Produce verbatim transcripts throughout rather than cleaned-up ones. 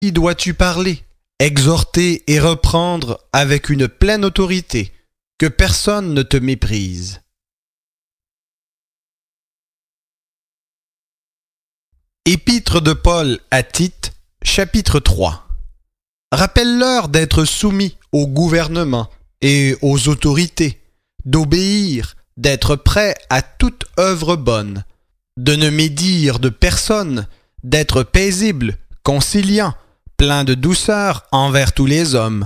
Qui dois-tu parler, exhorter et reprendre avec une pleine autorité, que personne ne te méprise. Épître de Paul à Tite, chapitre trois. Rappelle-leur d'être soumis au gouvernement et aux autorités, d'obéir, d'être prêts à toute œuvre bonne, de ne médire de personne, d'être paisible, conciliant, plein de douceur envers tous les hommes.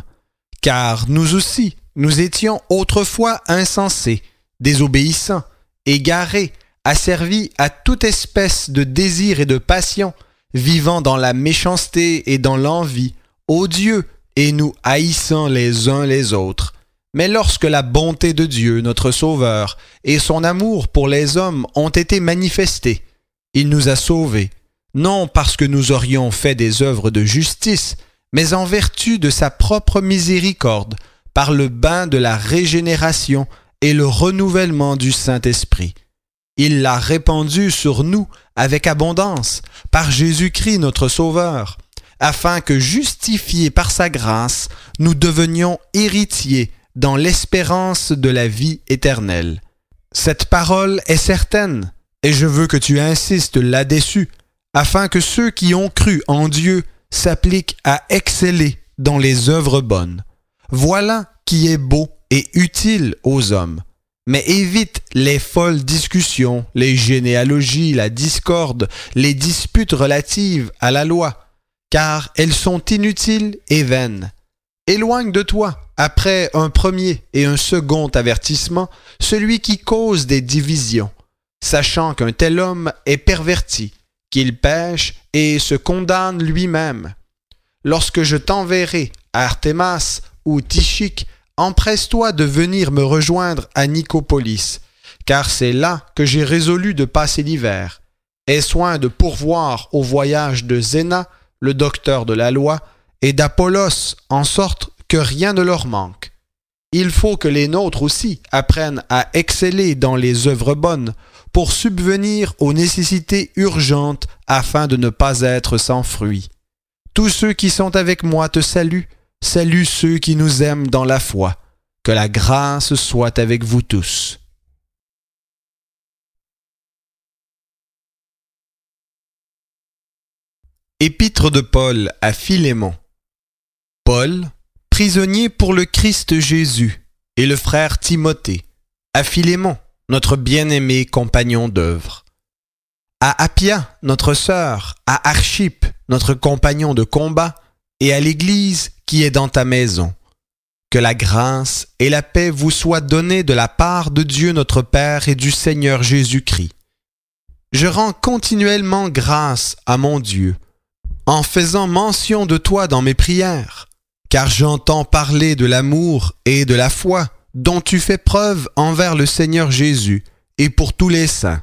Car nous aussi, nous étions autrefois insensés, désobéissants, égarés, asservis à toute espèce de désir et de passion, vivant dans la méchanceté et dans l'envie, odieux, et nous haïssant les uns les autres. Mais lorsque la bonté de Dieu, notre Sauveur, et son amour pour les hommes ont été manifestés, il nous a sauvés, non parce que nous aurions fait des œuvres de justice, mais en vertu de sa propre miséricorde, par le bain de la régénération et le renouvellement du Saint-Esprit. Il l'a répandu sur nous avec abondance, par Jésus-Christ notre Sauveur, afin que, justifiés par sa grâce, nous devenions héritiers dans l'espérance de la vie éternelle. Cette parole est certaine, et je veux que tu insistes là-dessus, afin que ceux qui ont cru en Dieu s'appliquent à exceller dans les œuvres bonnes. Voilà qui est beau et utile aux hommes. Mais évite les folles discussions, les généalogies, la discorde, les disputes relatives à la loi, car elles sont inutiles et vaines. Éloigne de toi, après un premier et un second avertissement, celui qui cause des divisions, sachant qu'un tel homme est perverti, qu'il pêche et se condamne lui-même. Lorsque je t'enverrai à Artémas ou Tychique, empresse-toi de venir me rejoindre à Nicopolis, car c'est là que j'ai résolu de passer l'hiver. Aie soin de pourvoir au voyage de Zéna, le docteur de la loi, et d'Apollos, en sorte que rien ne leur manque. Il faut que les nôtres aussi apprennent à exceller dans les œuvres bonnes, pour subvenir aux nécessités urgentes afin de ne pas être sans fruit. Tous ceux qui sont avec moi te saluent, saluent ceux qui nous aiment dans la foi. Que la grâce soit avec vous tous. Épître de Paul à Philémon. Paul, prisonnier pour le Christ Jésus, et le frère Timothée, à Philémon, notre bien-aimé compagnon d'œuvre. À Appia, notre sœur, à Archippe, notre compagnon de combat, et à l'Église qui est dans ta maison. Que la grâce et la paix vous soient données de la part de Dieu notre Père et du Seigneur Jésus-Christ. Je rends continuellement grâce à mon Dieu, en faisant mention de toi dans mes prières, car j'entends parler de l'amour et de la foi dont tu fais preuve envers le Seigneur Jésus et pour tous les saints.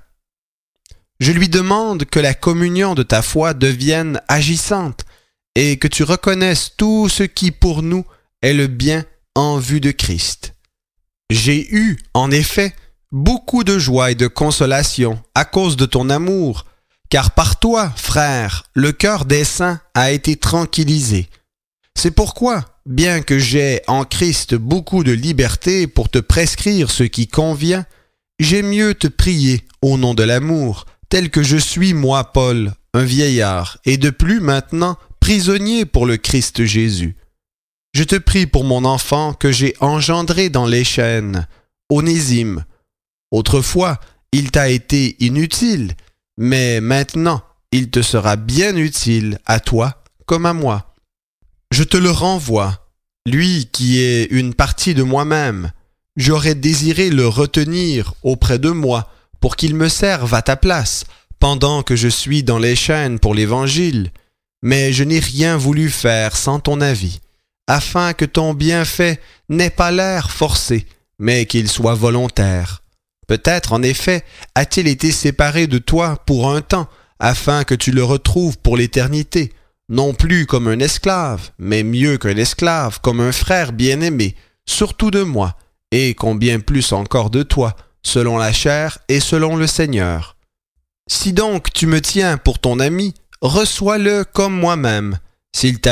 Je lui demande que la communion de ta foi devienne agissante et que tu reconnaisses tout ce qui pour nous est le bien en vue de Christ. J'ai eu, en effet, beaucoup de joie et de consolation à cause de ton amour, car par toi, frère, le cœur des saints a été tranquillisé. C'est pourquoi, bien que j'aie en Christ beaucoup de liberté pour te prescrire ce qui convient, j'ai mieux te prier au nom de l'amour, tel que je suis moi, Paul, un vieillard, et de plus maintenant prisonnier pour le Christ Jésus. Je te prie pour mon enfant que j'ai engendré dans les chaînes, Onésime. Autrefois, il t'a été inutile, mais maintenant, il te sera bien utile à toi comme à moi. Je te le renvoie, lui qui est une partie de moi-même. J'aurais désiré le retenir auprès de moi pour qu'il me serve à ta place pendant que je suis dans les chaînes pour l'Évangile, mais je n'ai rien voulu faire sans ton avis, afin que ton bienfait n'ait pas l'air forcé, mais qu'il soit volontaire. Peut-être, en effet, a-t-il été séparé de toi pour un temps, afin que tu le retrouves pour l'éternité, non plus comme un esclave, mais mieux qu'un esclave, comme un frère bien-aimé, surtout de moi, et combien plus encore de toi, selon la chair et selon le Seigneur. Si donc tu me tiens pour ton ami, reçois-le comme moi-même, S'il t'a